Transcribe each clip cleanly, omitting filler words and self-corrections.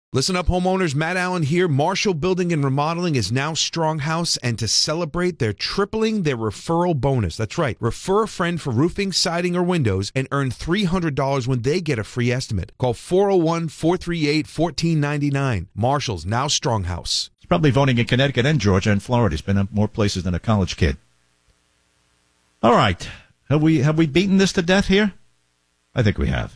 Listen up, homeowners. Matt Allen here. Marshall Building and Remodeling is now Stronghouse, and to celebrate, they're tripling their referral bonus. That's right. Refer a friend for roofing, siding, or windows and earn $300 when they get a free estimate. Call 401-438-1499. Marshall's now Stronghouse. He's probably voting in Connecticut and Georgia and Florida. He's been in more places than a college kid. All right. Have we beaten this to death here? I think we have.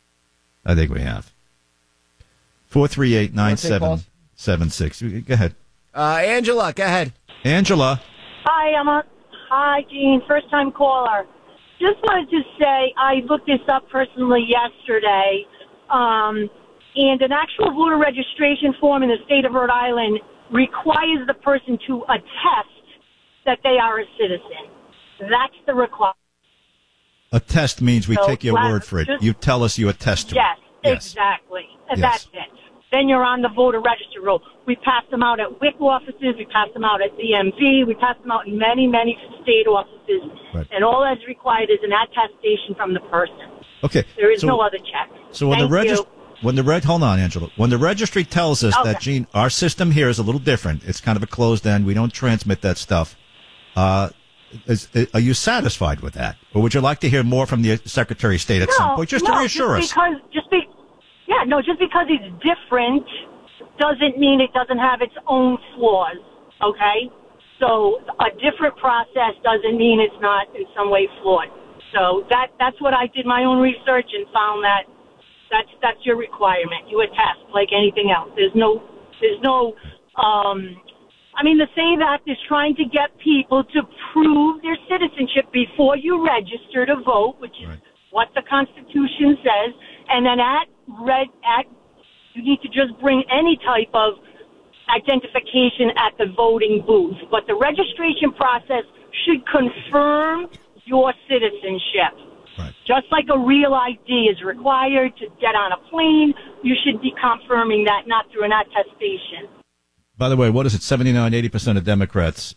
438-9776. Go ahead. Angela, go ahead. Angela. Hi, Gene. First-time caller. Just wanted to say I looked this up personally yesterday, and an actual voter registration form in the state of Rhode Island requires the person to attest that they are a citizen. That's the requirement. Attest means we take your word for it. You tell us you attest to it. Yes, exactly. And that's it. Then you're on the voter register roll. We pass them out at WIC offices. We pass them out at DMV. We pass them out in many, many state offices. Right. And all that's required is an attestation from the person. Okay. There is no other check. So hold on, Angela. When the registry tells us that, Gene, our system here is a little different. It's kind of a closed end. We don't transmit that stuff. Are you satisfied with that? Or would you like to hear more from the Secretary of State at some point? Just to reassure us. Just because it's different doesn't mean it doesn't have its own flaws, okay? So a different process doesn't mean it's not in some way flawed. So that's what I did my own research and found that that's your requirement. You attest like anything else. The SAVE Act is trying to get people to prove their citizenship before you register to vote, which is what the Constitution says, and then you need to just bring any type of identification at the voting booth. But the registration process should confirm your citizenship. Right. Just like a real ID is required to get on a plane, you should be confirming that, not through an attestation. By the way, what is it? 79-80% of Democrats,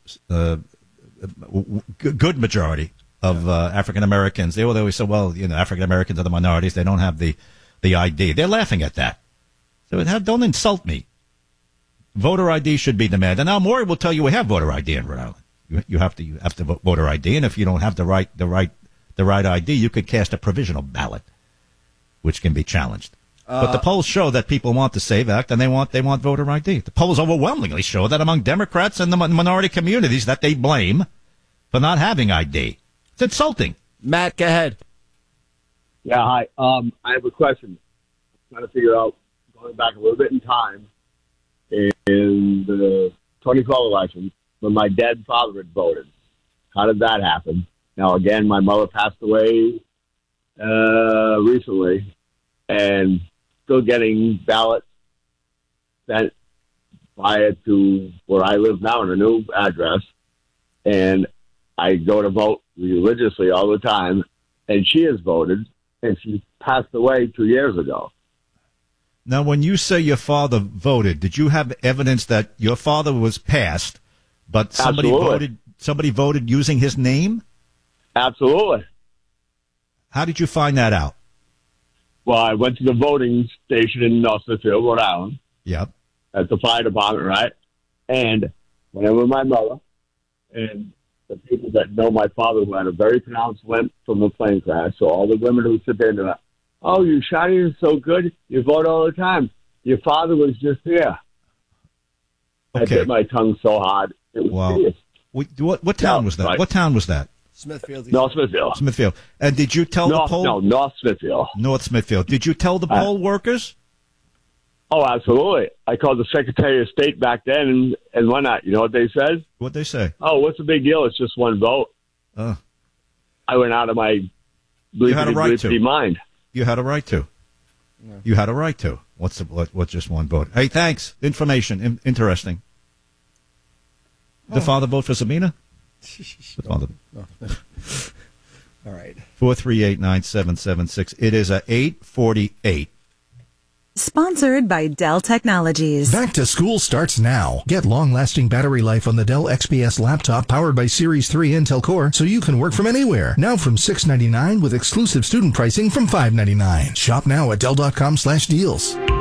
good majority of African Americans. They always say, well, African Americans are the minorities. They don't have the ID. They're laughing at that. So don't insult me. Voter ID should be demanded. And now Maury will tell you we have voter ID in Rhode Island. You have to vote voter ID, and if you don't have the right ID, you could cast a provisional ballot, which can be challenged. But the polls show that people want the SAVE Act, and they want voter ID. The polls overwhelmingly show that among Democrats and the minority communities that they blame for not having ID. It's insulting. Matt, go ahead. Yeah, hi. I have a question. I'm trying to figure out, going back a little bit in time, in the 2012 election, when my dead father had voted. How did that happen? Now, again, my mother passed away recently, and still getting ballots sent via to where I live now in a new address. And I go to vote religiously all the time, and she has voted, and she passed away 2 years ago. Now, when you say your father voted, did you have evidence that your father was passed, but somebody voted using his name? Absolutely. How did you find that out? Well, I went to the voting station in North Smithfield, Rhode Island. Yep. At the fire department, right? And went in with my mother, and the people that know my father, who had a very pronounced limp from the plane crash, so all the women who sit there and they're, oh, you shiny and so good, you vote all the time. Your father was just here. Okay. I bit my tongue so hard. It was serious. What town was that? Right. What town was that? Smithfield. North Smithfield. Smithfield. And did you tell the poll? No, North Smithfield. North Smithfield. Did you tell the poll workers? Oh, absolutely. I called the Secretary of State back then and whatnot. You know what they said? What'd they say? Oh, what's the big deal? It's just one vote. I went out of my bleepy mind. You had a right to. Yeah. You had a right to. What's just one vote? Hey, thanks. Information. Interesting. The father vote for Sabina? No. All right. 438-9776. It is 8:48. Sponsored by Dell Technologies. Back to school starts now. Get long-lasting battery life on the Dell XPS laptop powered by Series 3 Intel Core so you can work from anywhere. Now from $699 with exclusive student pricing from $599. Shop now at Dell.com/deals.